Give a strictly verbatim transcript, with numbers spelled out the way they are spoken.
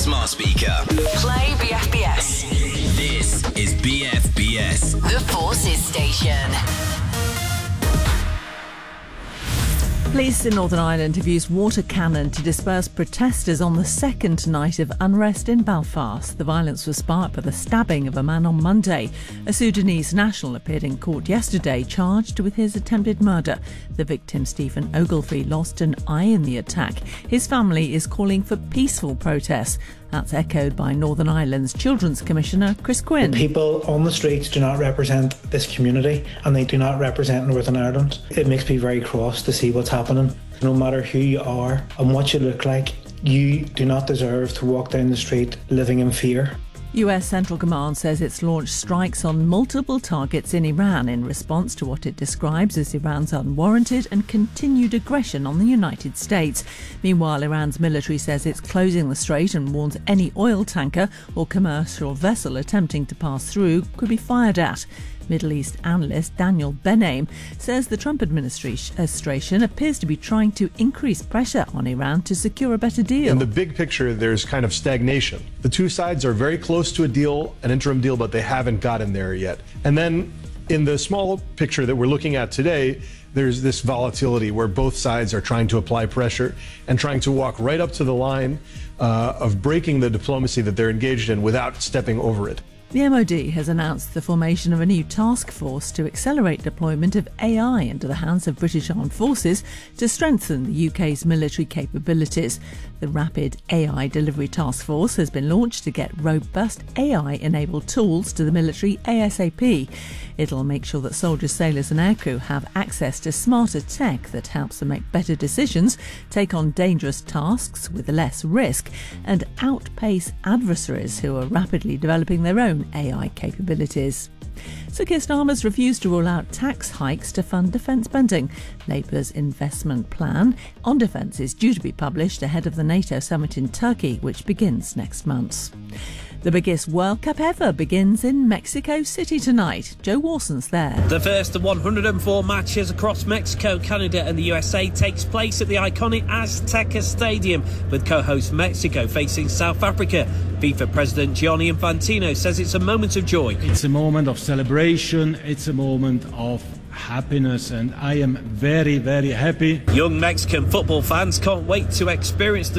smart speaker. Play B F B S. This is B F B S. The Forces Station. Police in Northern Ireland have used water cannon to disperse protesters on the second night of unrest in Belfast. The violence was sparked by the stabbing of a man on Monday. A Sudanese national appeared in court yesterday, charged with his attempted murder. The victim, Stephen Ogilvie, lost an eye in the attack. His family is calling for peaceful protests. That's echoed by Northern Ireland's Children's Commissioner, Chris Quinn. The people on the streets do not represent this community, and they do not represent Northern Ireland. It makes me very cross to see what's happening. No matter who you are and what you look like, you do not deserve to walk down the street living in fear. U S Central Command says it's launched strikes on multiple targets in Iran in response to what it describes as Iran's unwarranted and continued aggression on the United States. Meanwhile, Iran's military says it's closing the strait and warns any oil tanker or commercial vessel attempting to pass through could be fired at. Middle East analyst Daniel Benaim says the Trump administration appears to be trying to increase pressure on Iran to secure a better deal. In the big picture, there's kind of stagnation. The two sides are very close to a deal, an interim deal, but they haven't gotten there yet. And then in the small picture that we're looking at today, there's this volatility where both sides are trying to apply pressure and trying to walk right up to the line uh, of breaking the diplomacy that they're engaged in without stepping over it. The M O D has announced the formation of a new task force to accelerate deployment of A I into the hands of British Armed Forces to strengthen the U K's military capabilities. The Rapid A I Delivery Task Force has been launched to get robust A I-enabled tools to the military ASAP. It'll make sure that soldiers, sailors and aircrew have access to smarter tech that helps them make better decisions, take on dangerous tasks with less risk, and outpace adversaries who are rapidly developing their own A I capabilities. Sir Keir Starmer's refused to rule out tax hikes to fund defence spending. Labour's investment plan on defence is due to be published ahead of the NATO summit in Turkey, which begins next month. The biggest World Cup ever begins in Mexico City tonight. Joe Warson's there. The first of one hundred and four matches across Mexico, Canada and the U S A takes place at the iconic Azteca Stadium, with co-host Mexico facing South Africa. FIFA President Gianni Infantino says it's a moment of joy. It's a moment of celebration, it's a moment of happiness, and I am very, very happy. Young Mexican football fans can't wait to experience the